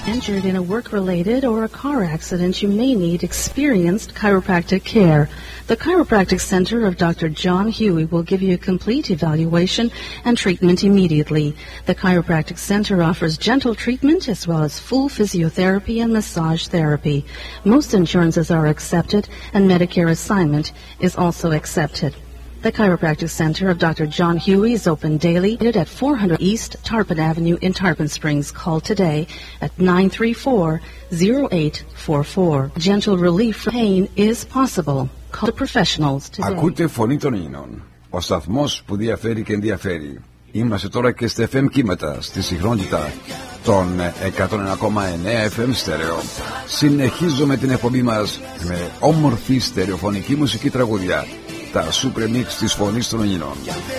Injured in a work-related or a car accident, you may need experienced chiropractic care. The Chiropractic Center of Dr. John Huey will give you a complete evaluation and treatment immediately. The Chiropractic Center offers gentle treatment as well as full physiotherapy and massage therapy. Most insurances are accepted, and Medicare assignment is also accepted. The Chiropractic Center of Dr. John Huey is open daily at 400 East Tarpon Avenue in Tarpon Springs. Call today at 934-0844. Gentle relief from pain is possible. Call the professionals today. Ακούτε Φωνή των Ίνων, ο σταθμός που διαφέρει και ενδιαφέρει. Είμαστε τώρα και στα FM κύματα, στη συχνότητα των 101,9 FM στέρεο. Συνεχίζουμε την εκπομπή μας με όμορφη στερεοφωνική μουσική τραγουδιά. Τα Super Mix της Φωνής των Ίνων.